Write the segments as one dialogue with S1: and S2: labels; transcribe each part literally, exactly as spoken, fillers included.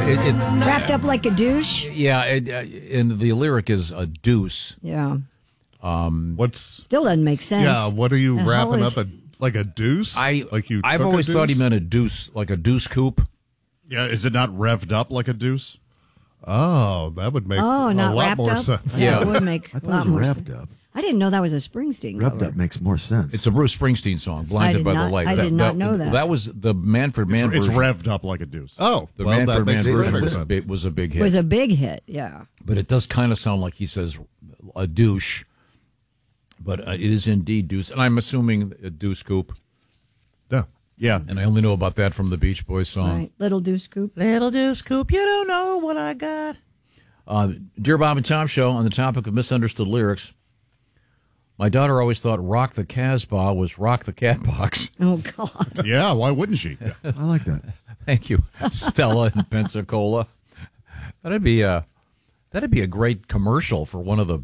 S1: It, it's
S2: Wrapped up like a douche.
S1: Yeah, it, uh, and the lyric is a deuce.
S2: Yeah.
S1: Um,
S3: What's
S2: Still doesn't make sense.
S3: yeah? What are you
S2: The hell
S3: wrapping
S2: is-
S3: up a like a deuce?
S1: I
S3: like you.
S1: I've
S3: took a
S1: always thought he
S3: deuce?
S1: meant a deuce, like a deuce coupe.
S3: Yeah, is it not revved up like a deuce? Oh, that would make
S2: Oh,
S3: a
S2: not
S3: lot
S2: wrapped
S3: more
S2: up.
S3: sense.
S2: Yeah,
S1: Yeah.
S2: it would make
S4: I
S2: a
S4: thought
S2: lot
S4: it was
S2: more
S4: wrapped
S2: sense.
S4: up.
S2: I didn't know that was a Springsteen
S4: Revved
S2: cover.
S4: up makes more sense.
S1: It's a Bruce Springsteen song,
S2: I
S1: "Blinded
S2: did
S1: by
S2: not-
S1: the Light."
S2: I did not know that.
S1: That was the Manfred Mann
S3: It's, it's
S1: version.
S3: revved up like a deuce. Oh,
S1: The
S3: well, that
S1: Manfred Mann
S3: makes
S1: version
S3: perfect
S1: was a,
S3: sense.
S1: big, was a big
S2: It was
S1: hit,
S2: a big hit. Yeah.
S1: but it does kind of sound like he says a douche. But uh, it is indeed deuce, and I'm assuming a deuce coupe.
S3: Yeah, yeah.
S1: And I only know about that from the Beach Boys song.
S2: Right. Little Deuce Scoop.
S1: Little deuce coupe, you don't know what I got. Uh, Dear Bob and Tom Show, on the topic of misunderstood lyrics, my daughter always thought "Rock the Casbah" was "Rock the Cat Box."
S2: Oh, God.
S3: Yeah, why wouldn't she?
S4: I like that.
S1: Thank you, Stella in Pensacola. That'd be a that'd be a great commercial for one of the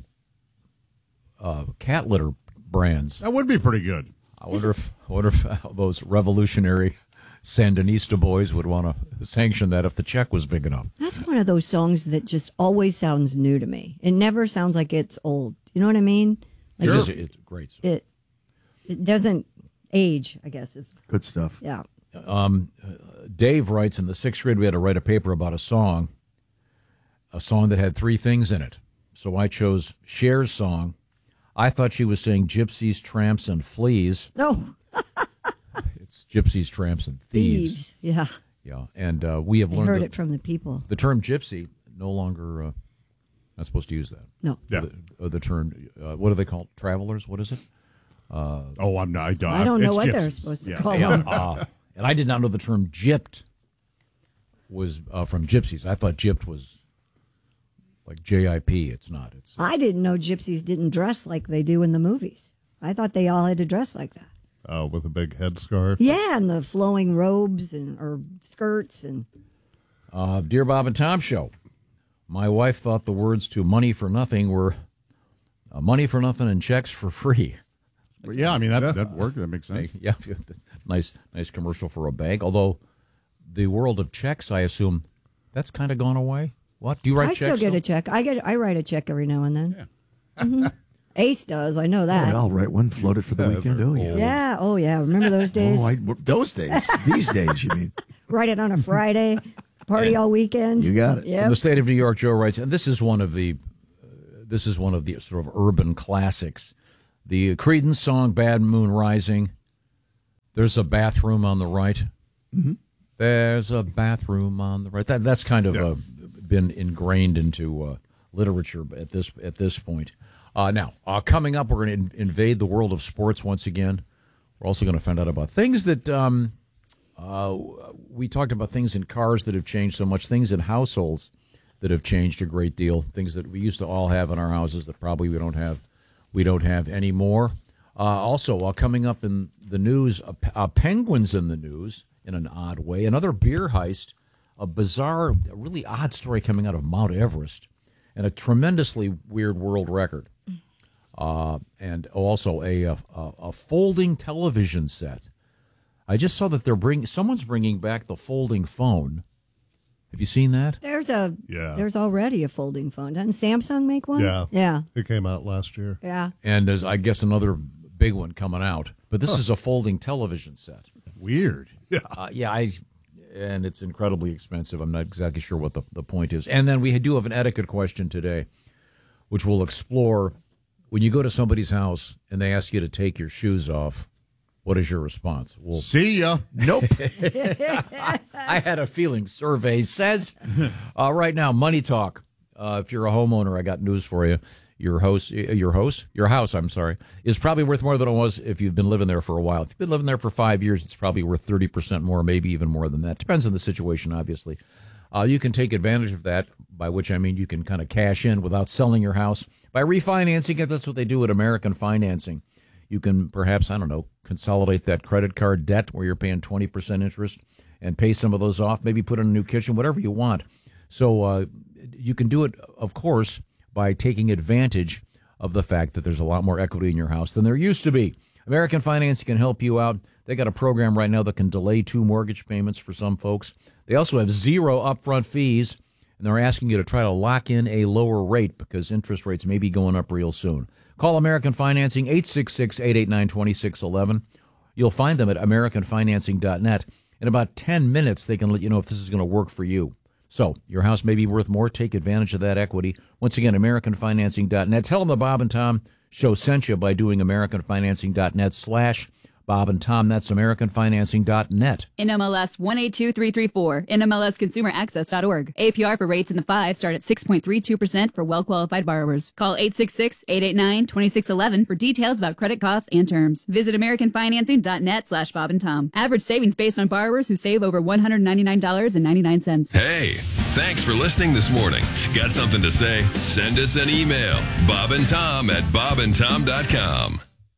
S1: uh, cat litter brands.
S3: That would be pretty good.
S1: I wonder if I wonder if those revolutionary Sandinista boys would want to sanction that if the check was big enough.
S2: That's one of those songs that just always sounds new to me. It never sounds like it's old. You know what I mean? Like
S1: It is
S2: it,
S1: it's a great song.
S2: it it doesn't age, I guess. Is
S4: Good stuff.
S2: yeah.
S1: Dave writes, in the sixth grade we had to write a paper about a song, a song that had three things in it. So I chose Cher's song. I thought she was saying gypsies, tramps, and fleas.
S2: No,
S1: It's gypsies, tramps, and thieves.
S2: thieves. Yeah.
S1: Yeah, and uh, we have
S2: I
S1: learned
S2: heard
S1: that
S2: it from the people.
S1: the term gypsy no longer uh, not supposed to use that.
S2: No.
S3: Yeah.
S1: The, uh, the term, uh, what do they call it? Travelers? What is it?
S3: Oh, I'm not. I don't,
S2: I don't know
S3: it's
S2: what they're
S3: gypsies.
S2: supposed to
S3: Yeah.
S2: call
S1: Yeah,
S2: them.
S1: uh, and I did not know the term gypped was uh, from gypsies. I thought gypped was like J I P. It's not. It's
S2: I didn't know gypsies didn't dress like they do in the movies. I thought they all had to dress like that.
S3: Oh, with a big headscarf.
S2: Yeah, and the flowing robes and or skirts and
S1: uh, Dear Bob and Tom Show. My wife thought the words to "Money for Nothing" were uh, "Money for Nothing" and "Checks for Free."
S3: But yeah, I mean that that worked. That makes sense.
S1: Yeah, nice, nice commercial for a bank. Although the world of checks, I assume, that's kind of gone away. What do you write?
S2: I
S1: checks
S2: still get
S1: still?
S2: a check. I get I write a check every now and then. Yeah. hmm Ace does. I know that.
S4: Oh, I'll write one floated for the
S3: Yeah,
S4: weekend.
S3: those are
S4: Oh, yeah.
S2: Yeah. Oh, yeah. Remember those days?
S4: Oh, I, those days. These days, you mean?
S2: Write it on a Friday. Party all weekend.
S4: You got it.
S2: Yep.
S1: From the state of New York, Joe writes, and this is one of the, uh, this is one of the sort of urban classics. The Creedence song "Bad Moon Rising." There's a bathroom on the right.
S4: Mm-hmm.
S1: There's a bathroom on the right. That that's kind of
S3: Yeah.
S1: uh, been ingrained into uh, literature at this at this point. Uh, now, uh, coming up, we're going to in- invade the world of sports once again. We're also going to find out about things that um, uh, we talked about, things in cars that have changed so much, things in households that have changed a great deal, things that we used to all have in our houses that probably we don't have we don't have anymore. Uh, also, uh, coming up in the news, uh, uh, penguins in the news in an odd way, another beer heist, a bizarre, a really odd story coming out of Mount Everest, and a tremendously weird world record. Uh, and also a, a a folding television set. I just saw that they're bring someone's bringing back the folding phone. Have you seen that?
S2: There's a
S3: Yeah.
S2: there's already a folding phone. Doesn't Samsung make one?
S3: Yeah.
S2: Yeah.
S3: It came out last year.
S2: Yeah.
S1: And there's, I guess, another big one coming out. But this is a folding television set.
S3: Weird. Yeah.
S1: Uh, yeah, I, and it's incredibly expensive. I'm not exactly sure what the, the point is. And then we do have an etiquette question today, which we'll explore. When you go to somebody's house and they ask you to take your shoes off, what is your response? Well,
S3: See ya.
S4: Nope.
S1: I had a feeling. Survey says. Uh, right now, money talk. Uh, if you're a homeowner, I got news for you. Your house, your house, your house. I'm sorry, is probably worth more than it was if you've been living there for a while. If you've been living there for five years, it's probably worth thirty percent more, maybe even more than that. Depends on the situation, obviously. Uh, you can take advantage of that, by which I mean you can kind of cash in without selling your house by refinancing it. That's what they do at American Financing. You can perhaps, I don't know, consolidate that credit card debt where you're paying twenty percent interest and pay some of those off, maybe put in a new kitchen, whatever you want. So uh, you can do it, of course, by taking advantage of the fact that there's a lot more equity in your house than there used to be. American Financing can help you out. They got a program right now that can delay two mortgage payments for some folks. They also have zero upfront fees, and they're asking you to try to lock in a lower rate because interest rates may be going up real soon. Call American Financing, eight six six, eight eight nine, two six one one. You'll find them at american financing dot net. In about ten minutes, they can let you know if this is going to work for you. So your house may be worth more. Take advantage of that equity. Once again, american financing dot net. Tell them the Bob and Tom Show sent you by doing american financing dot net slash Bob and Tom. That's american financing dot net.
S5: N M L S one eight two three three four, N M L S consumer access dot org. A P R for rates in the five start at six point three two percent for well-qualified borrowers. Call eight six six, eight eight nine, two six one one for details about credit costs and terms. Visit american financing dot net slash Bob and Tom. Average savings based on borrowers who save over one hundred ninety-nine dollars and ninety-nine cents.
S6: Hey, thanks for listening this morning. Got something to say? Send us an email. Bob and Tom at bob and tom dot com.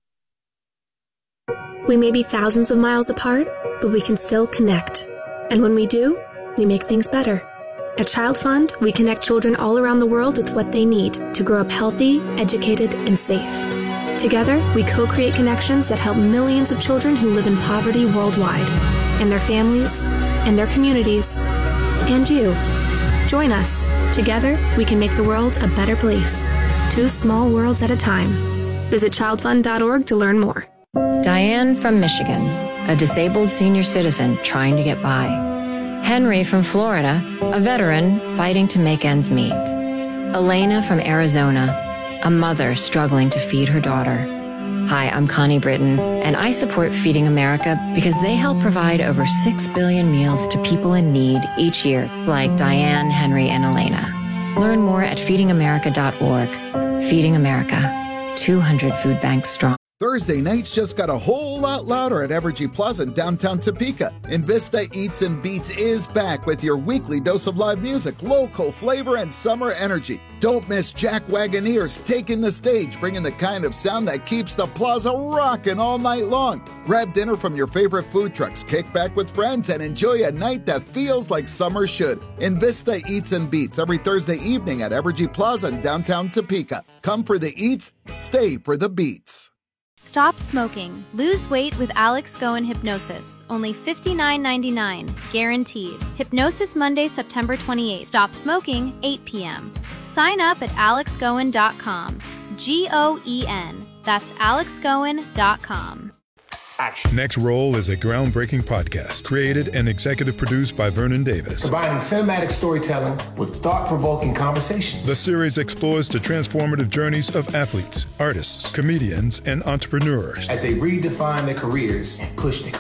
S7: We may be thousands of miles apart, but we can still connect. And when we do, we make things better. At Child Fund, we connect children all around the world with what they need to grow up healthy, educated, and safe. Together, we co-create connections that help millions of children who live in poverty worldwide, and their families, and their communities, and you. Join us. Together, we can make the world a better place. Two small worlds at a time. Visit child fund dot org to learn more.
S8: Diane from Michigan, a disabled senior citizen trying to get by. Henry from Florida, a veteran fighting to make ends meet. Elena from Arizona, a mother struggling to feed her daughter. Hi, I'm Connie Britton, and I support Feeding America because they help provide over six billion meals to people in need each year, like Diane, Henry, and Elena. Learn more at feeding america dot org. Feeding America, two hundred food banks strong.
S9: Thursday nights just got a whole lot louder at Evergy Plaza in downtown Topeka. Invista Eats and Beats is back with your weekly dose of live music, local flavor, and summer energy. Don't miss Jack Wagoneers taking the stage, bringing the kind of sound that keeps the plaza rocking all night long. Grab dinner from your favorite food trucks, kick back with friends, and enjoy a night that feels like summer should. Invista Eats and Beats every Thursday evening at Evergy Plaza in downtown Topeka. Come for the eats, stay for the beats.
S10: Stop smoking. Lose weight with Alex Goen Hypnosis. Only fifty-nine ninety-nine. Guaranteed. Hypnosis Monday, September twenty-eighth. Stop smoking, eight p.m. Sign up at alex goen dot com. G O E N. That's alex goen dot com.
S11: Next Roll is a groundbreaking podcast created and executive produced by Vernon Davis.
S12: Combining cinematic storytelling with thought-provoking conversations.
S11: The series explores the transformative journeys of athletes, artists, comedians, and entrepreneurs
S12: as they redefine their careers and push their